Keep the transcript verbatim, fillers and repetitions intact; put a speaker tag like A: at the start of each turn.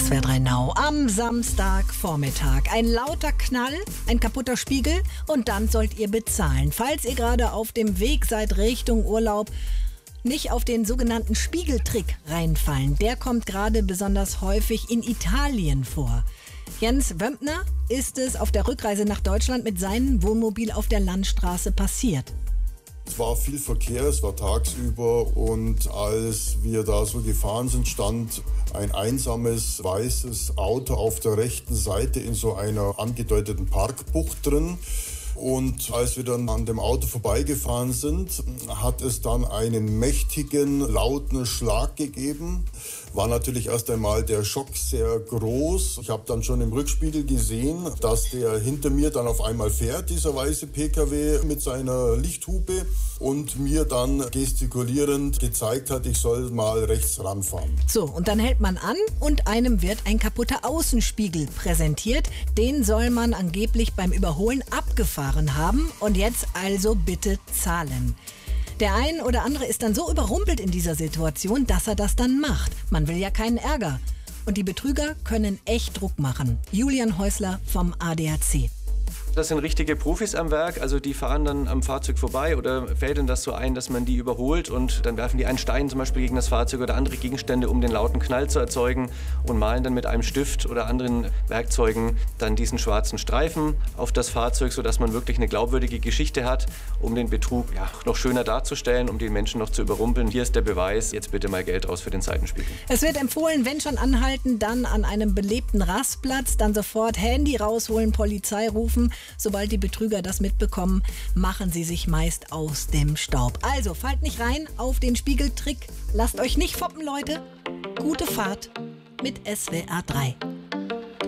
A: S W R drei Now am Samstagvormittag. Ein lauter Knall, ein kaputter Spiegel und dann sollt ihr bezahlen. Falls ihr gerade auf dem Weg seid Richtung Urlaub, nicht auf den sogenannten Spiegeltrick reinfallen. Der kommt gerade besonders häufig in Italien vor. Jens Wömpner ist es auf der Rückreise nach Deutschland mit seinem Wohnmobil auf der Landstraße passiert.
B: Es war viel Verkehr, es war tagsüber und als wir da so gefahren sind, stand ein einsames weißes Auto auf der rechten Seite in so einer angedeuteten Parkbucht drin. Und als wir dann an dem Auto vorbeigefahren sind, hat es dann einen mächtigen, lauten Schlag gegeben. War natürlich erst einmal der Schock sehr groß. Ich habe dann schon im Rückspiegel gesehen, dass der hinter mir dann auf einmal fährt, dieser weiße P K W mit seiner Lichthupe und mir dann gestikulierend gezeigt hat, ich soll mal rechts ranfahren.
A: So, und dann hält man an und einem wird ein kaputter Außenspiegel präsentiert. Den soll man angeblich beim Überholen abgefahren haben und jetzt also bitte zahlen. Der ein oder andere ist dann so überrumpelt in dieser Situation, dass er das dann macht. Man will ja keinen Ärger. Und die Betrüger können echt Druck machen. Julian Häusler vom A D A C.
C: Das sind richtige Profis am Werk, also die fahren dann am Fahrzeug vorbei oder fädeln das so ein, dass man die überholt und dann werfen die einen Stein zum Beispiel gegen das Fahrzeug oder andere Gegenstände, um den lauten Knall zu erzeugen und malen dann mit einem Stift oder anderen Werkzeugen dann diesen schwarzen Streifen auf das Fahrzeug, sodass man wirklich eine glaubwürdige Geschichte hat, um den Betrug ja, noch schöner darzustellen, um den Menschen noch zu überrumpeln. Hier ist der Beweis, jetzt bitte mal Geld aus für den Seitenspiegel.
A: Es wird empfohlen, wenn schon anhalten, dann an einem belebten Rastplatz, dann sofort Handy rausholen, Polizei rufen. Sobald die Betrüger das mitbekommen, machen sie sich meist aus dem Staub. Also fallt nicht rein auf den Spiegeltrick. Lasst euch nicht foppen, Leute. Gute Fahrt mit S W R drei.